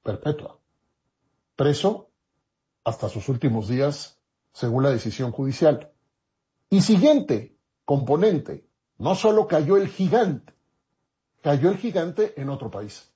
perpetua. Preso hasta sus últimos días, según la decisión judicial. Y siguiente componente, no solo cayó el gigante en otro país.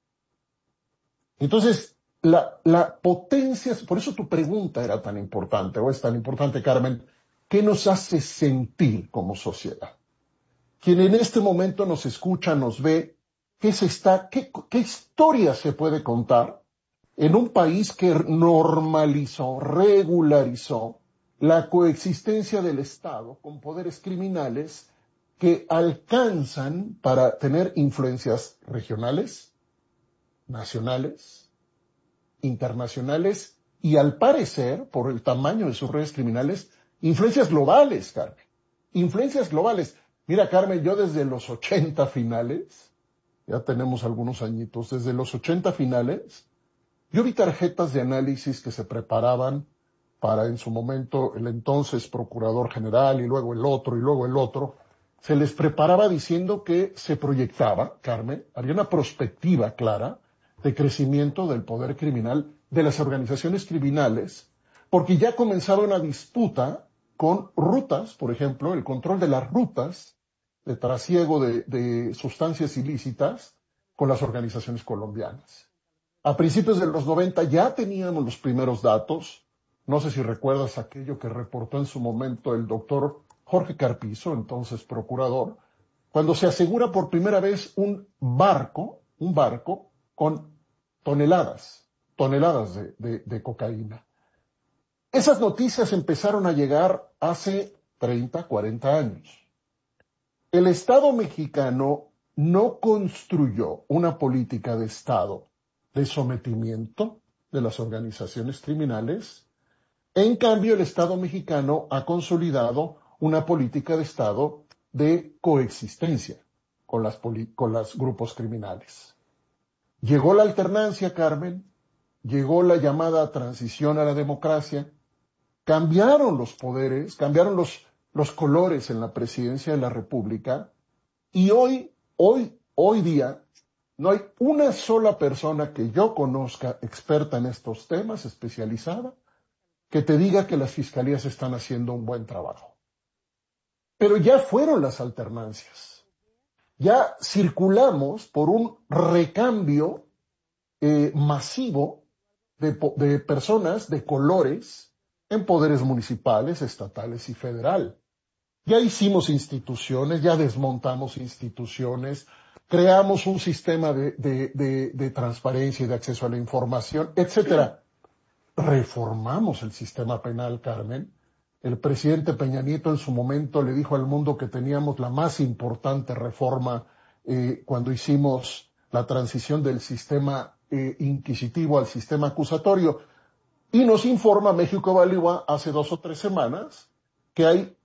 Entonces, la potencia, por eso tu pregunta era tan importante, o es tan importante, Carmen, ¿qué nos hace sentir como sociedad? Quien en este momento nos escucha, nos ve, ¿qué historia se puede contar en un país que normalizó, regularizó la coexistencia del Estado con poderes criminales que alcanzan para tener influencias regionales, nacionales, internacionales y, al parecer, por el tamaño de sus redes criminales, influencias globales, Carmen? Influencias globales. Mira, Carmen, yo desde los 80 finales, ya tenemos algunos añitos, desde los 80 finales, yo vi tarjetas de análisis que se preparaban para, en su momento, el entonces Procurador General y luego el otro y luego el otro. Se les preparaba diciendo que se proyectaba, Carmen, había una perspectiva clara de crecimiento del poder criminal, de las organizaciones criminales, porque ya comenzaba una disputa con rutas, por ejemplo, el control de las rutas de trasiego de sustancias ilícitas con las organizaciones colombianas. A principios de los 90 ya teníamos los primeros datos. No sé si recuerdas aquello que reportó en su momento el doctor Jorge Carpizo, entonces procurador, cuando se asegura por primera vez un barco con toneladas de cocaína. Esas noticias empezaron a llegar hace 30, 40 años. El Estado mexicano no construyó una política de Estado de sometimiento de las organizaciones criminales. En cambio, el Estado mexicano ha consolidado una política de Estado de coexistencia con los grupos criminales. Llegó la alternancia, Carmen, llegó la llamada transición a la democracia, cambiaron los poderes, cambiaron los colores en la presidencia de la República, y hoy día, no hay una sola persona que yo conozca experta en estos temas, especializada, que te diga que las fiscalías están haciendo un buen trabajo. Pero ya fueron las alternancias. Ya circulamos por un recambio masivo de personas de colores en poderes municipales, estatales y federal. Ya hicimos instituciones, ya desmontamos instituciones, creamos un sistema de transparencia y de acceso a la información, etcétera. Reformamos el sistema penal, Carmen. El presidente Peña Nieto en su momento le dijo al mundo que teníamos la más importante reforma cuando hicimos la transición del sistema inquisitivo al sistema acusatorio. Y nos informa México Evalúa hace 2 o 3 semanas que hay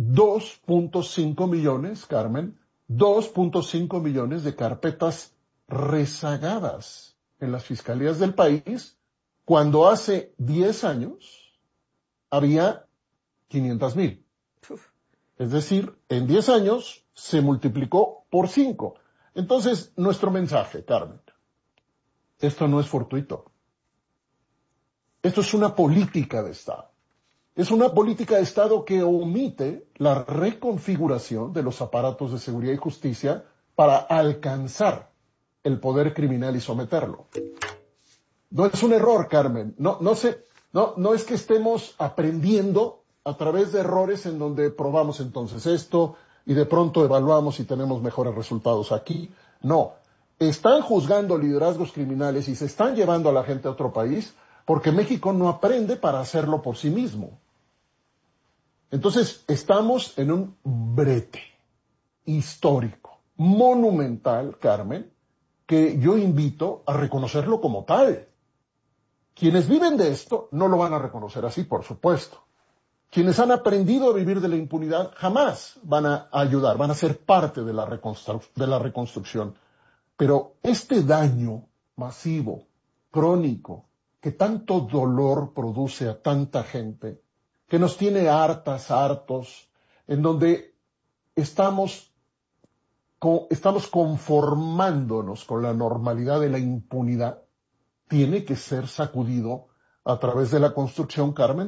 2.5 millones, Carmen, 2.5 millones de carpetas rezagadas en las fiscalías del país, cuando hace 10 años había 500,000. Es decir, en 10 años se multiplicó por 5. Entonces, nuestro mensaje, Carmen, esto no es fortuito. Esto es una política de Estado. Es una política de Estado que omite la reconfiguración de los aparatos de seguridad y justicia para alcanzar el poder criminal y someterlo. No es un error, Carmen. No es que estemos aprendiendo a través de errores en donde probamos entonces esto y de pronto evaluamos y tenemos mejores resultados aquí. No. Están juzgando liderazgos criminales y se están llevando a la gente a otro país porque México no aprende para hacerlo por sí mismo. Entonces, estamos en un brete histórico, monumental, Carmen, que yo invito a reconocerlo como tal. Quienes viven de esto no lo van a reconocer así, por supuesto. Quienes han aprendido a vivir de la impunidad jamás van a ayudar, van a ser parte de la reconstrucción. Pero este daño masivo, crónico, que tanto dolor produce a tanta gente, que nos tiene hartos, en donde estamos conformándonos con la normalidad de la impunidad, tiene que ser sacudido a través de la construcción, Carmen,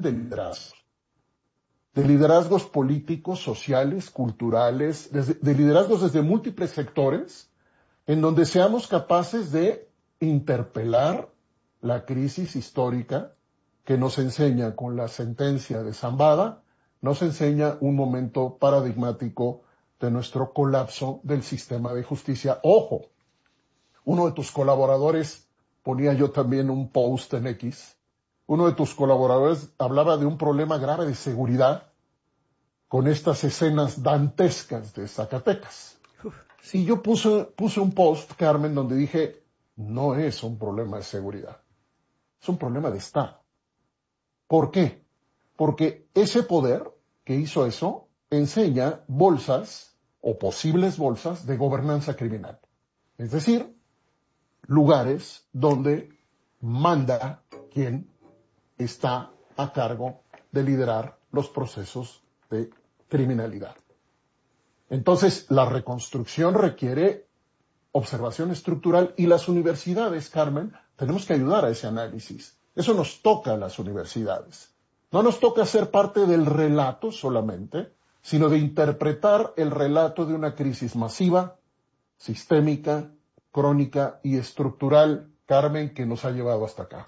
de liderazgos políticos, sociales, culturales, de liderazgos desde múltiples sectores, en donde seamos capaces de interpelar la crisis histórica que nos enseña con la sentencia de Zambada, nos enseña un momento paradigmático de nuestro colapso del sistema de justicia. Ojo, uno de tus colaboradores, ponía yo también un post en X, uno de tus colaboradores hablaba de un problema grave de seguridad con estas escenas dantescas de Zacatecas. Y yo puse un post, Carmen, donde dije, no es un problema de seguridad, es un problema de Estado. ¿Por qué? Porque ese poder que hizo eso enseña bolsas o posibles bolsas de gobernanza criminal. Es decir, lugares donde manda quien está a cargo de liderar los procesos de criminalidad. Entonces, la reconstrucción requiere observación estructural y las universidades, Carmen, tenemos que ayudar a ese análisis. Eso nos toca a las universidades. No nos toca ser parte del relato solamente, sino de interpretar el relato de una crisis masiva, sistémica, crónica y estructural, Carmen, que nos ha llevado hasta acá.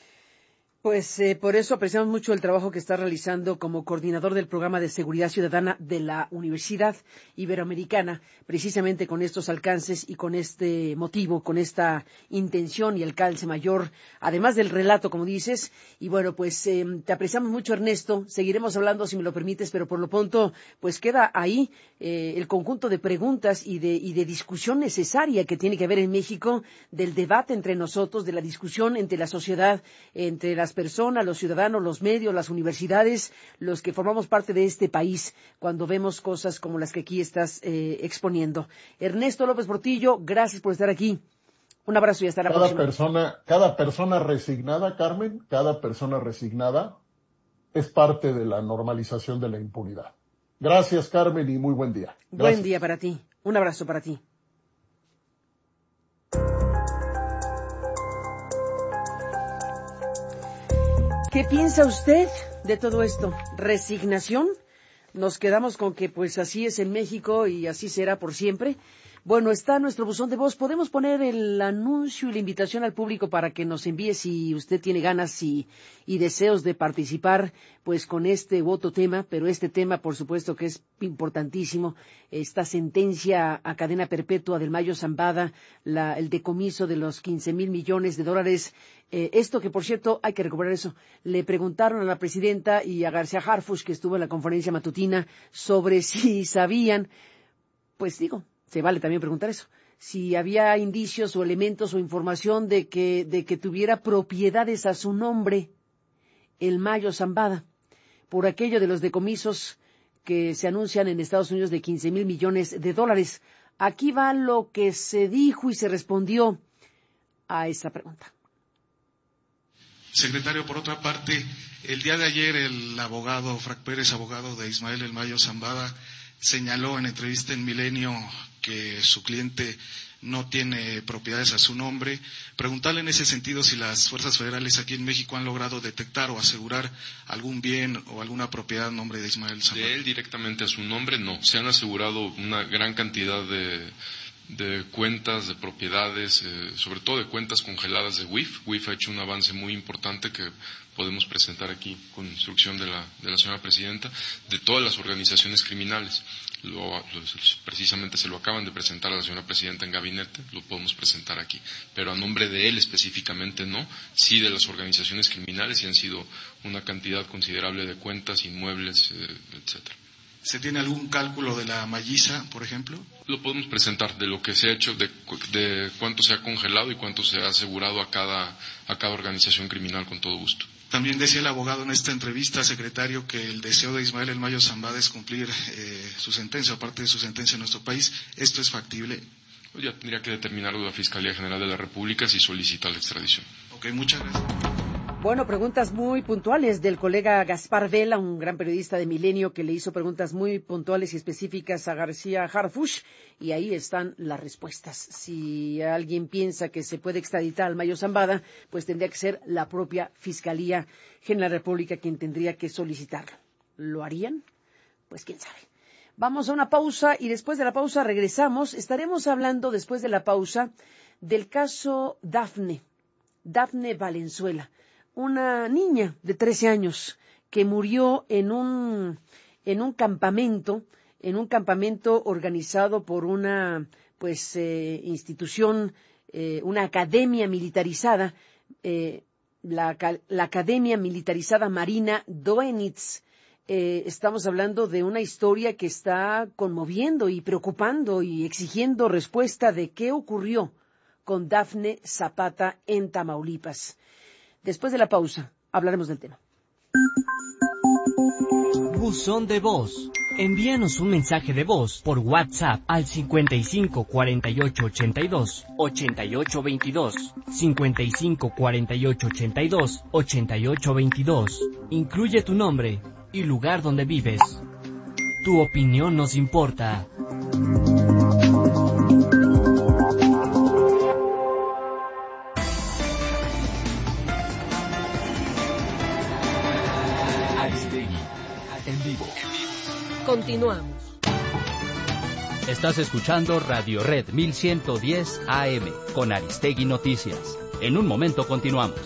Pues por eso apreciamos mucho el trabajo que está realizando como coordinador del programa de seguridad ciudadana de la Universidad Iberoamericana, precisamente con estos alcances y con este motivo, con esta intención y alcance mayor, además del relato, como dices. Y bueno, pues te apreciamos mucho, Ernesto. Seguiremos hablando, si me lo permites, pero por lo pronto, pues queda ahí el conjunto de preguntas y de discusión necesaria que tiene que haber en México, del debate entre nosotros, de la discusión entre la sociedad, entre las personas, los ciudadanos, los medios, las universidades, los que formamos parte de este país, cuando vemos cosas como las que aquí estás exponiendo. Ernesto López Portillo, gracias por estar aquí. Un abrazo y hasta la próxima. Cada persona resignada, Carmen, cada persona resignada es parte de la normalización de la impunidad. Gracias, Carmen, y muy buen día. Gracias. Buen día para ti. Un abrazo para ti. ¿Qué piensa usted de todo esto? ¿Resignación? Nos quedamos con que pues así es en México y así será por siempre. Bueno, está nuestro buzón de voz. Podemos poner el anuncio y la invitación al público para que nos envíe si usted tiene ganas y deseos de participar pues con este u otro tema, pero este tema por supuesto que es importantísimo. Esta sentencia a cadena perpetua del Mayo Zambada, el decomiso de los 15,000 millones de dólares. Esto que, por cierto, hay que recuperar eso. Le preguntaron a la presidenta y a García Harfuch, que estuvo en la conferencia matutina, sobre si sabían, pues digo, se vale también preguntar eso, si había indicios o elementos o información de que tuviera propiedades a su nombre el Mayo Zambada, por aquello de los decomisos que se anuncian en Estados Unidos de 15,000 millones de dólares. Aquí va lo que se dijo y se respondió a esa pregunta. Secretario, por otra parte, el día de ayer el abogado Frank Pérez, abogado de Ismael El Mayo Zambada, señaló en entrevista en Milenio que su cliente no tiene propiedades a su nombre. Preguntarle en ese sentido si las fuerzas federales aquí en México han logrado detectar o asegurar algún bien o alguna propiedad a nombre de Ismael Zambada. De él directamente a su nombre, no. Se han asegurado una gran cantidad de cuentas, de propiedades, sobre todo de cuentas congeladas de WIF. WIF ha hecho un avance muy importante que podemos presentar aquí con instrucción de la señora presidenta, de todas las organizaciones criminales. Precisamente se lo acaban de presentar a la señora presidenta en gabinete, lo podemos presentar aquí, pero a nombre de él específicamente no, sí de las organizaciones criminales, y han sido una cantidad considerable de cuentas, inmuebles, etcétera. ¿Se tiene algún cálculo de la malliza, por ejemplo? Lo podemos presentar, de lo que se ha hecho, de cuánto se ha congelado y cuánto se ha asegurado a cada organización criminal, con todo gusto. También decía el abogado en esta entrevista, secretario, que el deseo de Ismael El Mayo Zambada es cumplir su sentencia, aparte de su sentencia en nuestro país. ¿Esto es factible? Pues ya tendría que determinarlo la Fiscalía General de la República si solicita la extradición. Ok, muchas gracias. Bueno, preguntas muy puntuales del colega Gaspar Vela, un gran periodista de Milenio que le hizo preguntas muy puntuales y específicas a García Harfuch, y ahí están las respuestas. Si alguien piensa que se puede extraditar al Mayo Zambada, pues tendría que ser la propia Fiscalía General de la República quien tendría que solicitarlo. ¿Lo harían? Pues quién sabe. Vamos a una pausa y después de la pausa regresamos. Estaremos hablando después de la pausa del caso Dafne Valenzuela. Una niña de 13 años que murió en un campamento organizado por una institución, una academia militarizada, la Academia Militarizada Marina Doenitz. Estamos hablando de una historia que está conmoviendo y preocupando y exigiendo respuesta de qué ocurrió con Dafne Zapata en Tamaulipas. Después de la pausa, hablaremos del tema. Buzón de voz. Envíanos un mensaje de voz por WhatsApp al 55 48 82 88 22, 55 48 82 88 22. Incluye tu nombre y lugar donde vives. Tu opinión nos importa. En vivo. Continuamos. Estás escuchando Radio Red 1110 AM con Aristegui Noticias. En un momento continuamos.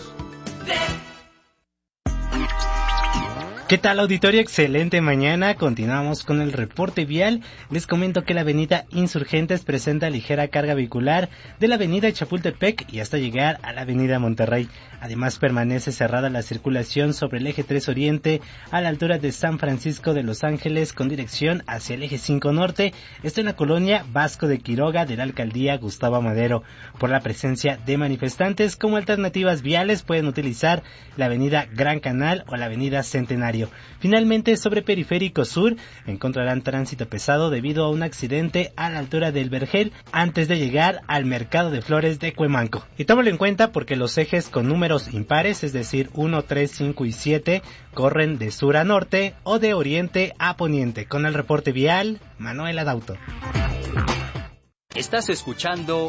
¿Qué tal, auditorio? Excelente mañana. Continuamos con el reporte vial. Les comento que la avenida Insurgentes presenta ligera carga vehicular de la avenida Chapultepec y hasta llegar a la avenida Monterrey. Además, permanece cerrada la circulación sobre el eje 3 Oriente a la altura de San Francisco de Los Ángeles con dirección hacia el eje 5 Norte. Esto en la colonia Vasco de Quiroga de la alcaldía Gustavo Amadero. Por la presencia de manifestantes, como alternativas viales pueden utilizar la avenida Gran Canal o la avenida Centenario. Finalmente, sobre Periférico Sur encontrarán tránsito pesado debido a un accidente a la altura del Vergel antes de llegar al Mercado de Flores de Cuemanco. Y tómalo en cuenta porque los ejes con números impares, es decir 1, 3, 5 y 7, corren de sur a norte o de oriente a poniente. Con el reporte vial, Manuel Adauto. Estás escuchando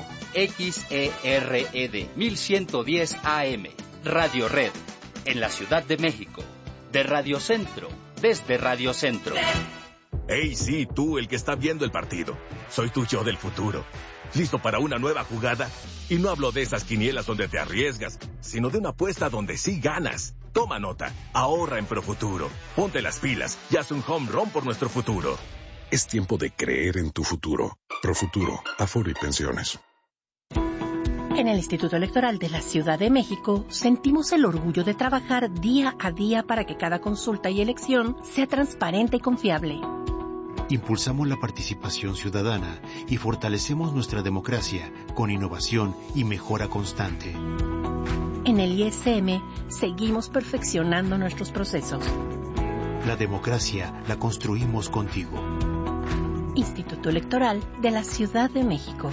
XERED 1110 AM, Radio Red, en la Ciudad de México. De Radio Centro, desde Radio Centro. Hey, sí, tú, el que está viendo el partido. Soy tu yo del futuro. ¿Listo para una nueva jugada? Y no hablo de esas quinielas donde te arriesgas, sino de una apuesta donde sí ganas. Toma nota, ahorra en Profuturo. Ponte las pilas y haz un home run por nuestro futuro. Es tiempo de creer en tu futuro. Profuturo, Afore y Pensiones. En el Instituto Electoral de la Ciudad de México sentimos el orgullo de trabajar día a día para que cada consulta y elección sea transparente y confiable. Impulsamos la participación ciudadana y fortalecemos nuestra democracia con innovación y mejora constante. En el ISM seguimos perfeccionando nuestros procesos. La democracia la construimos contigo. Instituto Electoral de la Ciudad de México.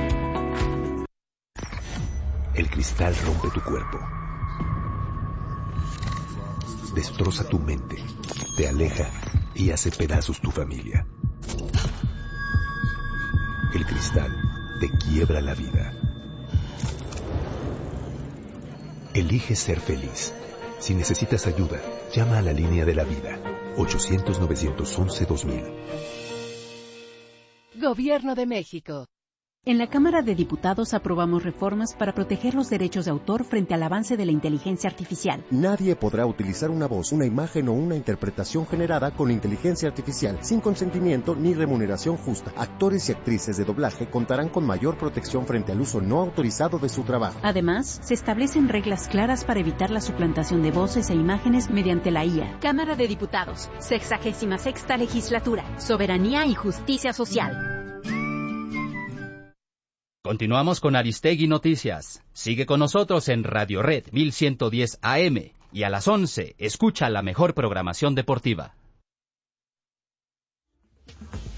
El cristal rompe tu cuerpo, destroza tu mente, te aleja y hace pedazos tu familia. El cristal te quiebra la vida. Elige ser feliz. Si necesitas ayuda, llama a la línea de la vida, 800-911-2000. Gobierno de México. En la Cámara de Diputados aprobamos reformas para proteger los derechos de autor frente al avance de la inteligencia artificial. Nadie podrá utilizar una voz, una imagen o una interpretación generada con inteligencia artificial sin consentimiento ni remuneración justa. Actores y actrices de doblaje contarán con mayor protección frente al uso no autorizado de su trabajo. Además, se establecen reglas claras para evitar la suplantación de voces e imágenes mediante la IA. Cámara de Diputados, 66ª Legislatura, Soberanía y Justicia Social. Continuamos con Aristegui Noticias. Sigue con nosotros en Radio Red 1110 AM y a las 11 escucha la mejor programación deportiva.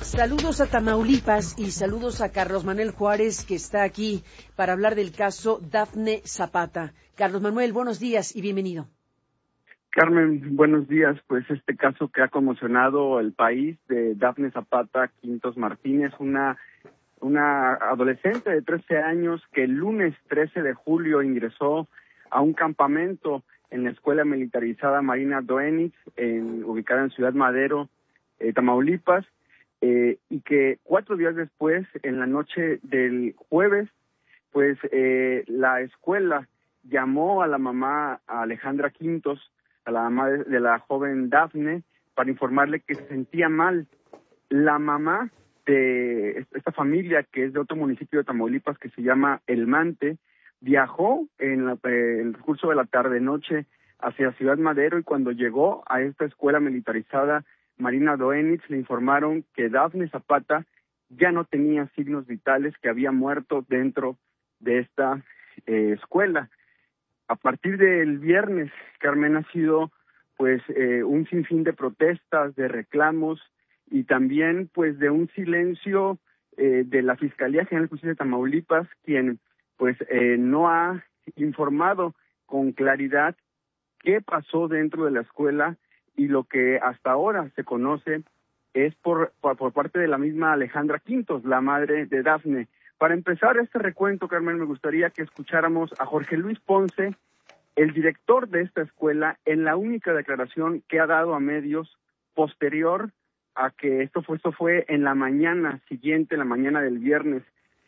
Saludos a Tamaulipas y saludos a Carlos Manuel Juárez, que está aquí para hablar del caso Dafne Zapata. Carlos Manuel, buenos días y bienvenido. Carmen, buenos días. Pues este caso que ha conmocionado el país de Dafne Zapata Quintos Martínez, una adolescente de 13 años que el lunes 13 de julio ingresó a un campamento en la escuela militarizada Marina Doenitz, ubicada en Ciudad Madero, Tamaulipas, y que 4 días después, en la noche del jueves, pues la escuela llamó a la mamá, a Alejandra Quintos, a la mamá de la joven Dafne, para informarle que se sentía mal. La mamá de esta familia, que es de otro municipio de Tamaulipas, que se llama El Mante, viajó en el curso de la tarde-noche hacia Ciudad Madero, y cuando llegó a esta escuela militarizada Marina Doenitz, le informaron que Dafne Zapata ya no tenía signos vitales, que había muerto dentro de esta escuela. A partir del viernes, Carmen, ha sido pues un sinfín de protestas, de reclamos y también pues de un silencio de la Fiscalía General de Justicia de Tamaulipas, quien pues no ha informado con claridad qué pasó dentro de la escuela, y lo que hasta ahora se conoce es por parte de la misma Alejandra Quintos, la madre de Dafne. Para empezar este recuento, Carmen, me gustaría que escucháramos a Jorge Luis Ponce, el director de esta escuela, en la única declaración que ha dado a medios posterior a que esto fue en la mañana siguiente, la mañana del viernes,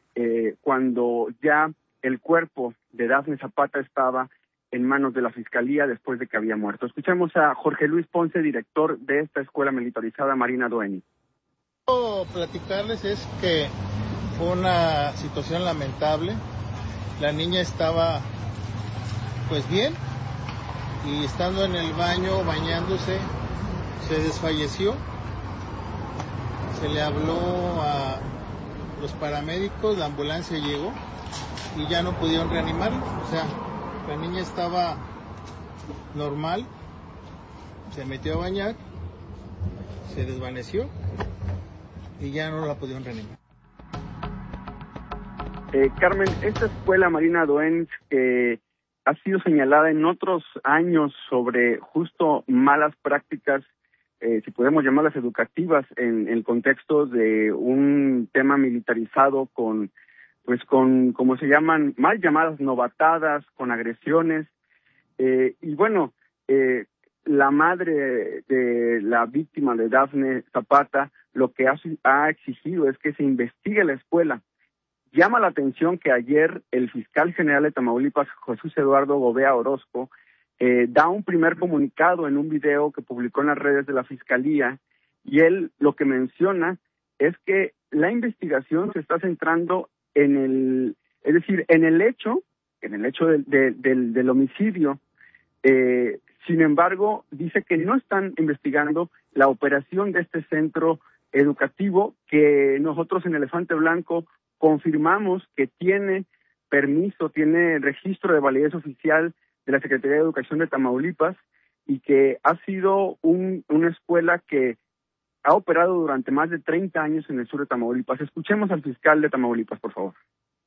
cuando ya el cuerpo de Dafne Zapata estaba en manos de la Fiscalía después de que había muerto. Escuchemos a Jorge Luis Ponce, director de esta escuela militarizada Marina Doenitz. Quiero platicarles es que fue una situación lamentable. La niña estaba pues bien, y estando en el baño bañándose se desfalleció. Se le habló a los paramédicos, la ambulancia llegó y ya no pudieron reanimarla. O sea, la niña estaba normal, se metió a bañar, se desvaneció y ya no la pudieron reanimar. Carmen, esta escuela Marina Doenitz ha sido señalada en otros años sobre justo malas prácticas, si podemos llamarlas educativas, en el contexto de un tema militarizado con como se llaman, mal llamadas novatadas, con agresiones. Y bueno, la madre de la víctima de Dafne Zapata lo que ha exigido es que se investigue la escuela. Llama la atención que ayer el fiscal general de Tamaulipas, Jesús Eduardo Gobea Orozco, da un primer comunicado en un video que publicó en las redes de la Fiscalía, y él lo que menciona es que la investigación se está centrando en el hecho del homicidio. Sin embargo, dice que no están investigando la operación de este centro educativo, que nosotros en Elefante Blanco confirmamos que tiene permiso, tiene registro de validez oficial de la Secretaría de Educación de Tamaulipas, y que ha sido una escuela que ha operado durante más de 30 años en el sur de Tamaulipas. Escuchemos al fiscal de Tamaulipas, por favor.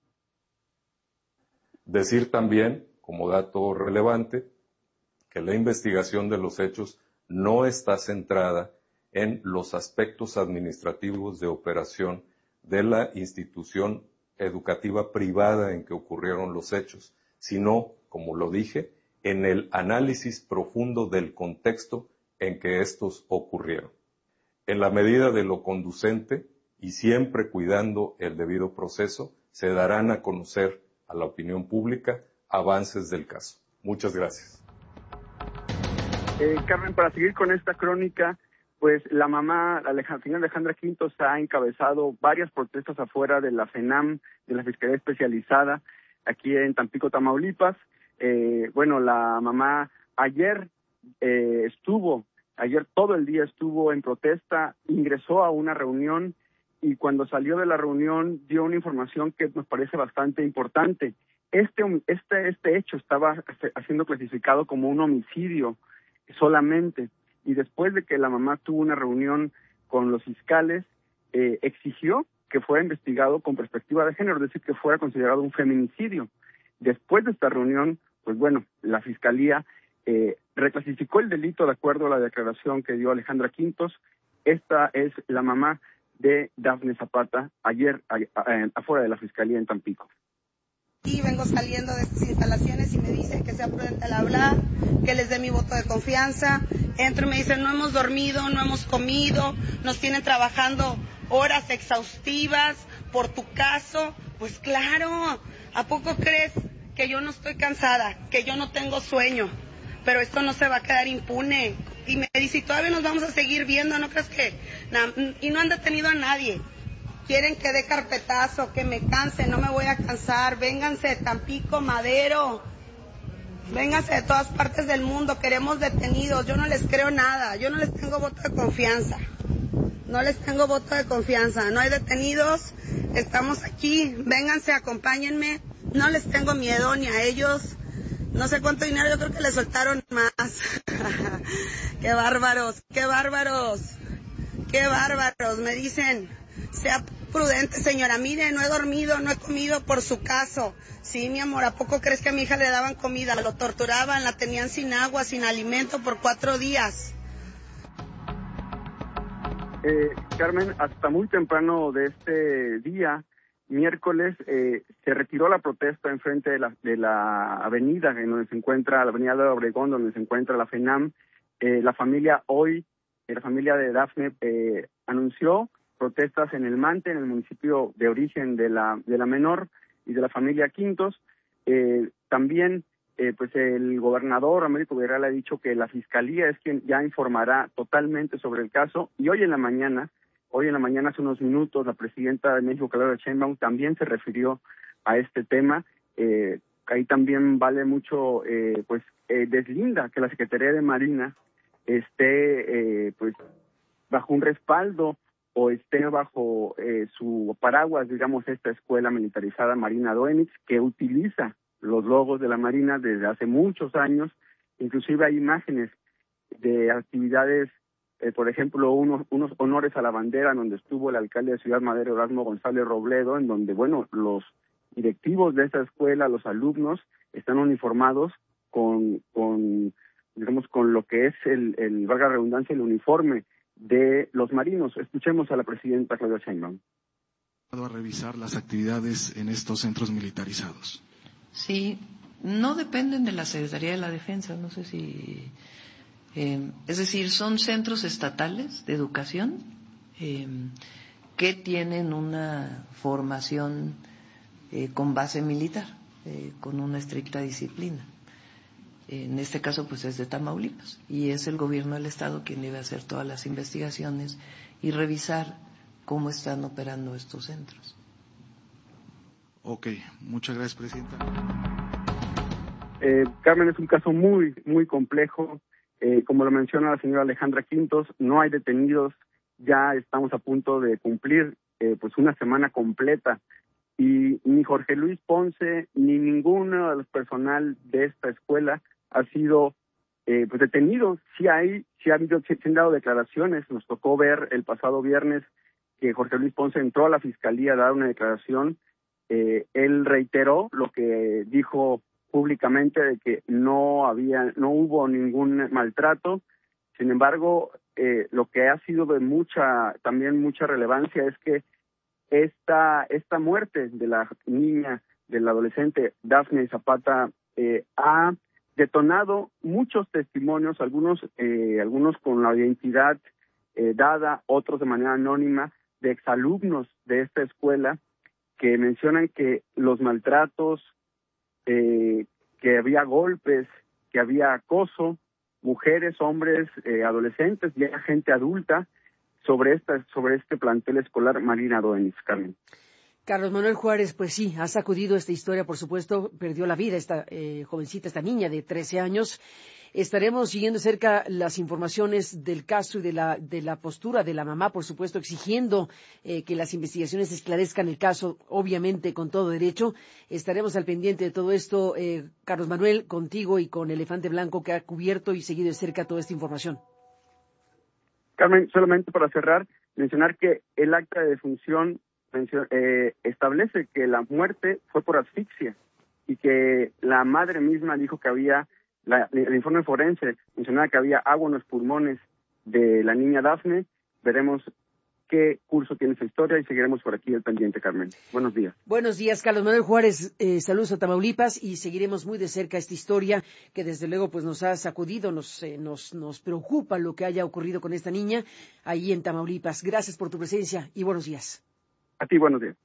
Decir también, como dato relevante, que la investigación de los hechos no está centrada en los aspectos administrativos de operación de la institución educativa privada en que ocurrieron los hechos, sino, como lo dije, en el análisis profundo del contexto en que estos ocurrieron. En la medida de lo conducente y siempre cuidando el debido proceso, se darán a conocer a la opinión pública avances del caso. Muchas gracias. Carmen, para seguir con esta crónica, pues la mamá, señora Alejandra Quintos, ha encabezado varias protestas afuera de la FENAM, de la Fiscalía Especializada, aquí en Tampico, Tamaulipas. La mamá ayer todo el día estuvo en protesta, ingresó a una reunión, y cuando salió de la reunión dio una información que nos parece bastante importante. Este hecho estaba siendo clasificado como un homicidio solamente, y después de que la mamá tuvo una reunión con los fiscales, exigió que fuera investigado con perspectiva de género, es decir, que fuera considerado un feminicidio. Después de esta reunión, pues bueno, la Fiscalía reclasificó el delito de acuerdo a la declaración que dio Alejandra Quintos. Esta es la mamá de Dafne Zapata, ayer afuera de la Fiscalía en Tampico. Y vengo saliendo de estas instalaciones y me dicen que sea prudente al hablar, que les dé mi voto de confianza. Entro y me dicen, no hemos dormido, no hemos comido, nos tienen trabajando horas exhaustivas por tu caso. Pues claro, ¿a poco crees que yo no estoy cansada, que yo no tengo sueño? Pero esto no se va a quedar impune. Y me dice, y todavía nos vamos a seguir viendo, ¿no crees que? Y no han detenido a nadie. Quieren que dé carpetazo, que me canse, no me voy a cansar. Vénganse de Tampico, Madero. Vénganse de todas partes del mundo, queremos detenidos. Yo no les creo nada, yo no les tengo voto de confianza. No les tengo voto de confianza. No hay detenidos, estamos aquí. Vénganse, acompáñenme. No les tengo miedo ni a ellos. No sé cuánto dinero, yo creo que le soltaron más. ¡Qué bárbaros! ¡Qué bárbaros! ¡Qué bárbaros! Me dicen, sea prudente, señora. Mire, no he dormido, no he comido por su caso. Sí, mi amor, ¿a poco crees que a mi hija le daban comida? Lo torturaban, la tenían sin agua, sin alimento por 4 días. Carmen, hasta muy temprano de este día, miércoles, se retiró la protesta enfrente de la avenida en donde se encuentra, la avenida de Obregón, donde se encuentra la FENAM. La familia de Dafne anunció protestas en El Mante, en el municipio de origen de la menor y de la familia Quintos. También, pues el gobernador Américo Villarreal ha dicho que la Fiscalía es quien ya informará totalmente sobre el caso. Y hoy en la mañana, hace unos minutos, la presidenta de México, Claudia Sheinbaum, también se refirió a este tema. Ahí también vale mucho, deslinda que la Secretaría de Marina esté, pues, bajo un respaldo o esté bajo su paraguas, digamos, esta escuela militarizada Marina Doenitz, que utiliza los logos de la Marina desde hace muchos años. Inclusive hay imágenes de actividades, por ejemplo, unos honores a la bandera, donde estuvo el alcalde de Ciudad Madero, Erasmo González Robledo, en donde, bueno, los directivos de esta escuela, los alumnos, están uniformados con lo que es el valga la redundancia, el uniforme de los marinos. Escuchemos a la presidenta Claudia Sheinbaum. A revisar las actividades en estos centros militarizados. Sí, no dependen de la Secretaría de la Defensa, no sé si... es decir, son centros estatales de educación que tienen una formación con base militar, con una estricta disciplina. En este caso, pues es de Tamaulipas y es el gobierno del estado quien debe hacer todas las investigaciones y revisar cómo están operando estos centros. Ok, muchas gracias, presidenta. Carmen, es un caso muy, muy complejo. Como lo menciona la señora Alejandra Quintos, no hay detenidos. Ya estamos a punto de cumplir pues una semana completa. Y ni Jorge Luis Ponce ni ninguno de los personal de esta escuela ha sido pues detenido. Sí han dado declaraciones. Nos tocó ver el pasado viernes que Jorge Luis Ponce entró a la Fiscalía a dar una declaración. Él reiteró lo que dijo públicamente de que no hubo ningún maltrato. Sin embargo, lo que ha sido de mucha relevancia es que esta muerte de la niña, de la adolescente Dafne Zapata, ha detonado muchos testimonios, algunos con la identidad dada, otros de manera anónima, de exalumnos de esta escuela, que mencionan que los maltratos, que había golpes, que había acoso, mujeres, hombres, adolescentes, ya gente adulta, sobre este plantel escolar Marina Doenitz, Carmen. Carlos Manuel Juárez, pues sí, ha sacudido esta historia, por supuesto, perdió la vida esta jovencita, esta niña de 13 años. Estaremos siguiendo cerca las informaciones del caso y de la postura de la mamá, por supuesto, exigiendo que las investigaciones esclarezcan el caso, obviamente con todo derecho. Estaremos al pendiente de todo esto, Carlos Manuel, contigo y con Elefante Blanco, que ha cubierto y seguido de cerca toda esta información. Carmen, solamente para cerrar, mencionar que el acta de defunción establece que la muerte fue por asfixia y que la madre misma dijo que había, el informe forense mencionaba que había agua en los pulmones de la niña Dafne. Veremos qué curso tiene esa historia y seguiremos por aquí el pendiente, Carmen. Buenos días. Buenos días, Carlos Manuel Juárez. Saludos a Tamaulipas y seguiremos muy de cerca esta historia que desde luego pues nos ha sacudido, nos preocupa lo que haya ocurrido con esta niña ahí en Tamaulipas. Gracias por tu presencia y buenos días. A ti, buenos días.